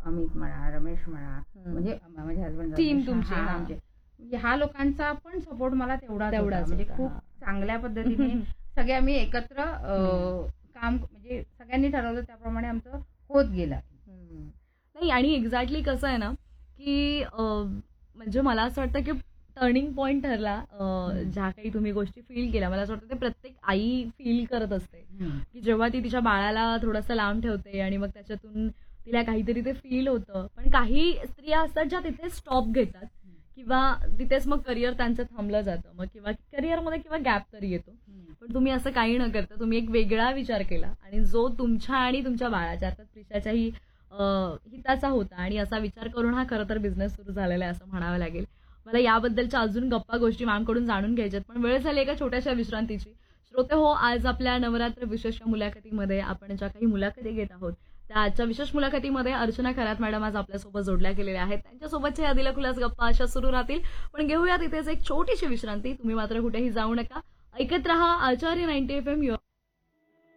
अमित म्हणा, रमेश म्हणा, म्हणजे माझे हसबंड टीम तुमची आमचे, म्हणजे ह्या लोकांचा पण सपोर्ट मला तेवढाच होता. म्हणजे खूप चांगल्या पद्धतीने सगळे आम्ही एकत्र काम, म्हणजे सगळ्यांनी ठरवलं त्याप्रमाणे आमचं होत गेलं. नाही, आणि एक्झॅक्टली कसं आहे ना की म्हणजे मला असं वाटतं की टर्निंग पॉईंट ठरला. ज्या काही तुम्ही गोष्टी फील केल्या, मला असं वाटतं ते प्रत्येक आई फील करत असते की जेव्हा ती तिच्या बाळाला थोडंसं लांब ठेवते आणि मग त्याच्यातून तिला काहीतरी ते फील होतं. पण काही स्त्रिया असतात ज्या तिथे स्टॉप घेतात किंवा तिथेच मग करिअर त्यांचं थांबलं जातं, मग किंवा करिअरमध्ये किंवा गॅप तरी येतो. पण तुम्ही असं काही न करता तुम्ही एक वेगळा विचार केला आणि जो तुमच्या आणि तुमच्या बाळाच्या, अर्थात प्रिशाच्याही हिताचा होता, आणि असा विचार करून हा खरं तर बिझनेस सुरू झालेला आहे असं म्हणावं लागेल. मला याबद्दलच्या अजून गप्पा गोष्टी मॅमकडून जाणून घ्यायच्यात, पण वेळ झाली एका छोट्याशा विश्रांतीची. श्रोते हो, आज आपल्या नवरात्र विशेष मुलाखतीमध्ये आपण ज्या काही मुलाखती घेत आहोत त्या आजच्या विशेष मुलाखतीमध्ये अर्चना खरात मॅडम आज आपल्यासोबत जोडल्या गेलेल्या आहेत. त्यांच्यासोबतच्या या दिलखुलास गप्पा अशा सुरू राहतील, पण घेऊया तिथेच एक छोटीशी विश्रांती. तुम्ही मात्र कुठेही जाऊ नका, ऐकत रहा आचार्य 90 FM.